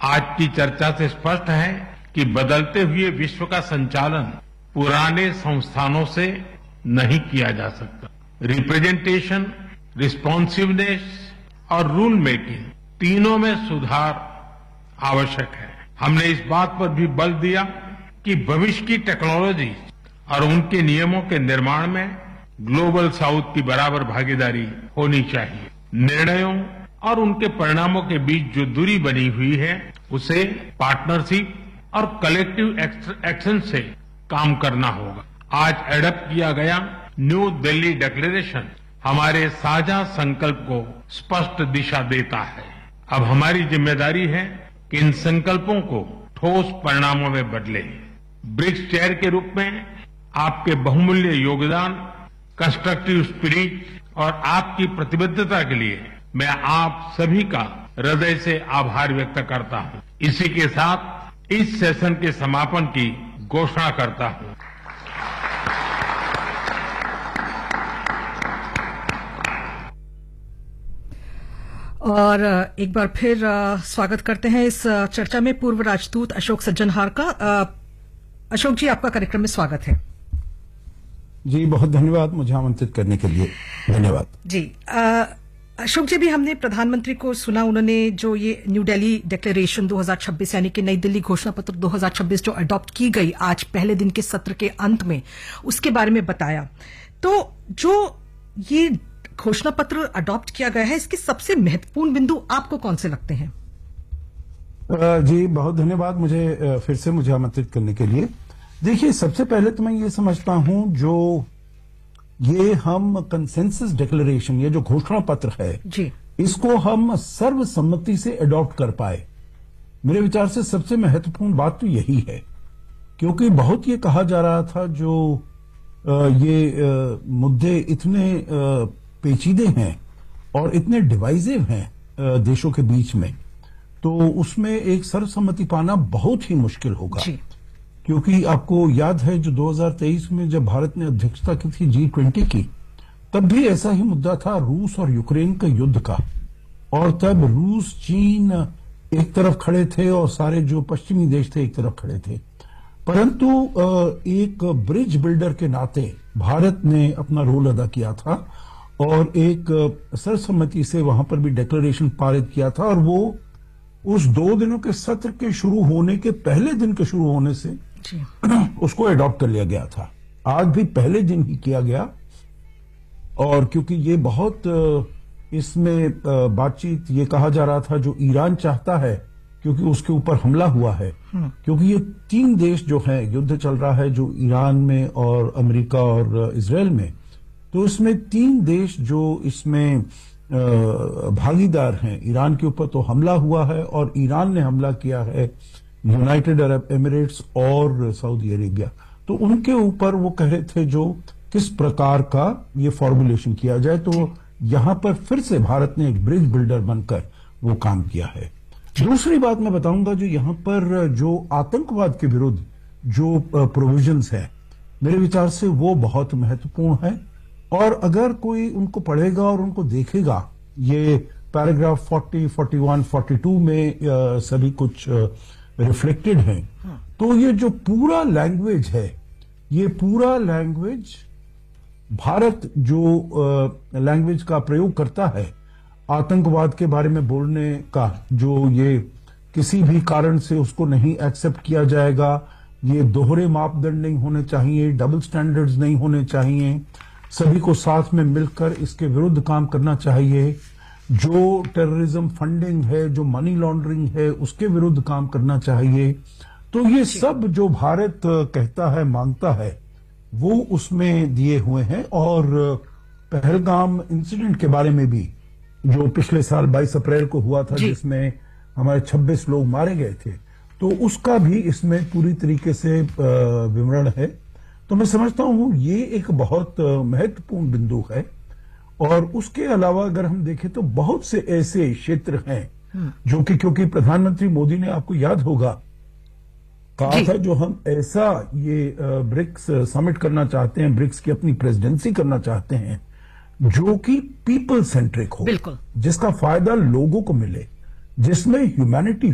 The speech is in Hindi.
आज की चर्चा से स्पष्ट है कि बदलते हुए विश्व का संचालन पुराने संस्थानों से नहीं किया जा सकता। रिप्रेजेंटेशन, रिस्पॉन्सिवनेस और रूल मेकिंग तीनों में सुधार आवश्यक है। हमने इस बात पर भी बल दिया कि भविष्य की टेक्नोलॉजी और उनके नियमों के निर्माण में ग्लोबल साउथ की बराबर भागीदारी होनी चाहिए। निर्णयों और उनके परिणामों के बीच जो दूरी बनी हुई है उसे पार्टनरशिप और कलेक्टिव एक्शन से काम करना होगा। आज एडप्ट किया गया न्यू दिल्ली डिक्लेरेशन हमारे साझा संकल्प को स्पष्ट दिशा देता है। अब हमारी जिम्मेदारी है कि इन संकल्पों को ठोस परिणामों में बदले। ब्रिक्स चेयर के रूप में आपके बहुमूल्य योगदान, कंस्ट्रक्टिव स्पिरिट और आपकी प्रतिबद्धता के लिए मैं आप सभी का हृदय से आभार व्यक्त करता हूं। इसी के साथ इस सेशन के समापन की घोषणा करता हूं। और एक बार फिर स्वागत करते हैं इस चर्चा में पूर्व राजदूत अशोक सज्जनहार का। अशोक जी, आपका कार्यक्रम में स्वागत है। जी, बहुत धन्यवाद मुझे आमंत्रित करने के लिए। धन्यवाद जी। अशोक जी, भी हमने प्रधानमंत्री को सुना, उन्होंने जो ये न्यू दिल्ली डिक्लेरेशन 2026 यानी कि नई दिल्ली घोषणा पत्र 2026 जो अडॉप्ट की गई आज पहले दिन के सत्र के अंत में, उसके बारे में बताया। तो जो ये घोषणा पत्र अडॉप्ट किया गया है, इसके सबसे महत्वपूर्ण बिंदु आपको कौन से लगते हैं? जी, बहुत धन्यवाद मुझे फिर से मुझे आमंत्रित करने के लिए। देखिए, सबसे पहले तो मैं ये समझता हूं जो ये हम कंसेंसस डिक्लेरेशन, ये जो घोषणा पत्र है जी, इसको हम सर्वसम्मति से अडॉप्ट कर पाए, मेरे विचार से सबसे महत्वपूर्ण बात तो यही है। क्योंकि बहुत ये कहा जा रहा था जो ये मुद्दे इतने पेचीदे हैं और इतने डिवाइसिव हैं देशों के बीच में, तो उसमें एक सर्वसम्मति पाना बहुत ही मुश्किल होगा। क्योंकि आपको याद है जो 2023 में जब भारत ने अध्यक्षता की थी G20 की, तब भी ऐसा ही मुद्दा था रूस और यूक्रेन का युद्ध का। और तब रूस, चीन एक तरफ खड़े थे और सारे जो पश्चिमी देश थे एक तरफ खड़े थे। परंतु एक ब्रिज बिल्डर के नाते भारत ने अपना रोल अदा किया था और एक सर्वसम्मति से वहां पर भी डिक्लेरेशन पारित किया था। और वो उस 2 दिनों के सत्र के शुरू होने के पहले दिन के शुरू होने से उसको अडॉप्ट कर लिया गया था। आज भी पहले दिन ही किया गया। और क्योंकि ये बहुत इसमें बातचीत, ये कहा जा रहा था जो ईरान चाहता है, क्योंकि उसके ऊपर हमला हुआ है, क्योंकि ये 3 देश जो हैं, युद्ध चल रहा है जो ईरान में और अमेरिका और इजराइल में, तो इसमें 3 देश जो इसमें भागीदार हैं। ईरान के ऊपर तो हमला हुआ है और ईरान ने हमला किया है यूनाइटेड अरब एमिरेट्स और सऊदी अरेबिया। तो उनके ऊपर वो कह रहे थे जो किस प्रकार का ये फॉर्मुलेशन किया जाए। तो यहां पर फिर से भारत ने एक ब्रिज बिल्डर बनकर वो काम किया है। दूसरी बात मैं बताऊंगा, जो यहां पर जो आतंकवाद के विरुद्ध जो प्रोविजंस है, मेरे विचार से वो बहुत महत्वपूर्ण है। और अगर कोई उनको पढ़ेगा और उनको देखेगा, ये पैराग्राफ 40, 41, 42 में सभी कुछ रिफ्लेक्टेड है, तो ये जो पूरा लैंग्वेज है, ये पूरा लैंग्वेज भारत जो लैंग्वेज का प्रयोग करता है आतंकवाद के बारे में बोलने का, जो ये किसी भी कारण से उसको नहीं एक्सेप्ट किया जाएगा, ये दोहरे मापदंड नहीं होने चाहिए, डबल स्टैंडर्ड्स नहीं होने चाहिए, सभी को साथ में मिलकर इसके विरुद्ध काम करना चाहिए, जो टेररिज्म फंडिंग है, जो मनी लॉन्ड्रिंग है, उसके विरुद्ध काम करना चाहिए। तो ये सब जो भारत कहता है, मांगता है, वो उसमें दिए हुए हैं। और पहलगाम इंसिडेंट के बारे में भी, जो पिछले साल 22 अप्रैल को हुआ था, जिसमें हमारे 26 लोग मारे गए थे, तो उसका भी इसमें पूरी तरीके से विवरण है। तो मैं समझता हूं ये एक बहुत महत्वपूर्ण बिंदु है। और उसके अलावा अगर हम देखें तो बहुत से ऐसे क्षेत्र हैं जो कि, क्योंकि प्रधानमंत्री मोदी ने, आपको याद होगा, कहा था जो हम ऐसा ये ब्रिक्स समिट करना चाहते हैं, ब्रिक्स की अपनी प्रेसिडेंसी करना चाहते हैं, जो कि पीपल सेंट्रिक हो, जिसका फायदा लोगों को मिले, जिसमें ह्यूमैनिटी